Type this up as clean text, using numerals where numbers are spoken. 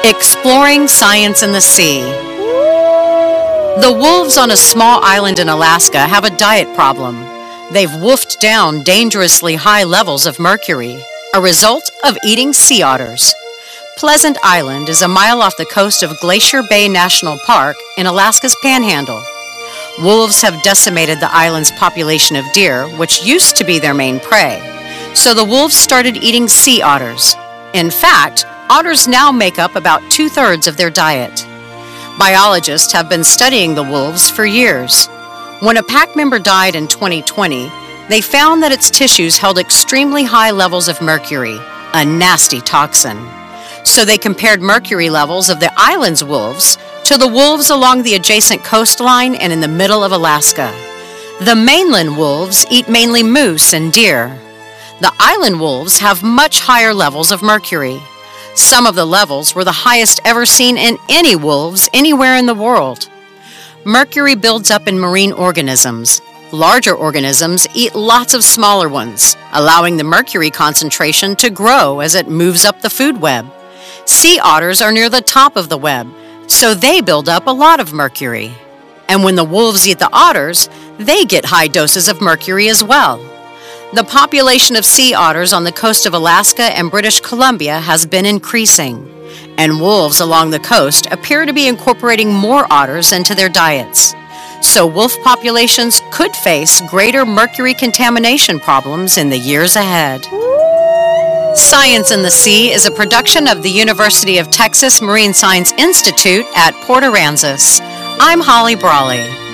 Exploring Science in the Sea. The wolves on a small island in Alaska have a diet problem. They've wolfed down dangerously high levels of mercury, a result of eating sea otters. Pleasant Island is a mile off the coast of Glacier Bay National Park in Alaska's Panhandle. Wolves have decimated the island's population of deer, which used to be their main prey. So the wolves started eating sea otters. In fact, otters now make up about 2/3 of their diet. Biologists have been studying the wolves for years. When a pack member died in 2020, they found that its tissues held extremely high levels of mercury, a nasty toxin. So they compared mercury levels of the island's wolves to the wolves along the adjacent coastline and in the middle of Alaska. The mainland wolves eat mainly moose and deer. The island wolves have much higher levels of mercury. Some of the levels were the highest ever seen in any wolves anywhere in the world. Mercury builds up in marine organisms. Larger organisms eat lots of smaller ones, allowing the mercury concentration to grow as it moves up the food web. Sea otters are near the top of the web, so they build up a lot of mercury. And when the wolves eat the otters, they get high doses of mercury as well. The population of sea otters on the coast of Alaska and British Columbia has been increasing, and wolves along the coast appear to be incorporating more otters into their diets. So wolf populations could face greater mercury contamination problems in the years ahead. Science in the Sea is a production of the University of Texas Marine Science Institute at Port Aransas. I'm Holly Brawley.